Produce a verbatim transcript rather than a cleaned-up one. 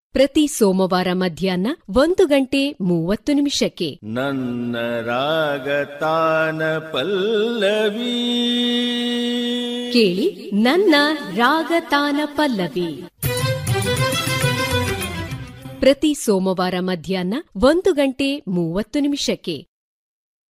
ಪ್ರತಿ ಸೋಮವಾರ ಮಧ್ಯಾಹ್ನ ಒಂದು ಗಂಟೆ ಮೂವತ್ತು ನಿಮಿಷಕ್ಕೆ ನನ್ನ ರಾಗತಾನ ಪಲ್ಲವಿ ಕೇಳಿ. ನನ್ನ ರಾಗತಾನ ಪಲ್ಲವಿ ಪ್ರತಿ ಸೋಮವಾರ ಮಧ್ಯಾಹ್ನ ಒಂದು ಗಂಟೆ ಮೂವತ್ತು ನಿಮಿಷಕ್ಕೆ.